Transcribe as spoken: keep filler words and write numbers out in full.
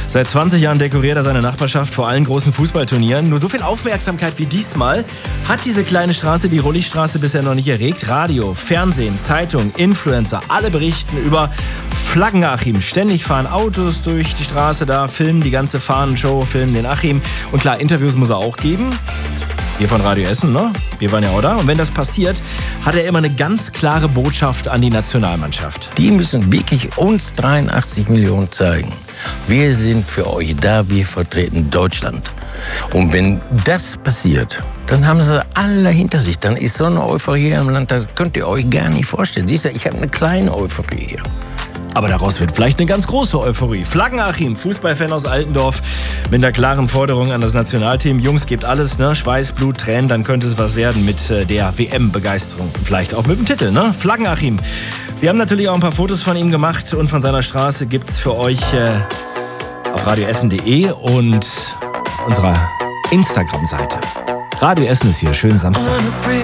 Seit zwanzig Jahren dekoriert er seine Nachbarschaft vor allen großen Fußballturnieren. Nur so viel Aufmerksamkeit wie diesmal hat diese kleine Straße, die Rulligstraße, bisher noch nicht erregt. Radio, Fernsehen, Zeitung, Influencer, alle berichten über Flaggen-Achim. Ständig fahren Autos durch die Straße da, filmen die ganze Fahnenshow, filmen den Achim. Und klar, Interviews muss er auch geben. Wir von Radio Essen, ne? Wir waren ja auch da. Und wenn das passiert, hat er immer eine ganz klare Botschaft an die Nationalmannschaft. Die müssen wirklich uns dreiundachtzig Millionen zeigen. Wir sind für euch da, wir vertreten Deutschland. Und wenn das passiert, dann haben sie alle hinter sich. Dann ist so eine Euphorie hier im Land, das könnt ihr euch gar nicht vorstellen. Siehst du, ich habe eine kleine Euphorie hier. Aber daraus wird vielleicht eine ganz große Euphorie. Flaggen-Achim, Fußballfan aus Altendorf, mit der klaren Forderung an das Nationalteam. Jungs, gebt alles, ne? Schweiß, Blut, Tränen, dann könnte es was werden mit äh, der W M-Begeisterung. Vielleicht auch mit dem Titel, ne? Flaggen-Achim. Wir haben natürlich auch ein paar Fotos von ihm gemacht und von seiner Straße gibt's für euch äh, auf radioessen punkt de und unserer Instagram-Seite. Radio Essen ist hier, schönen Samstag.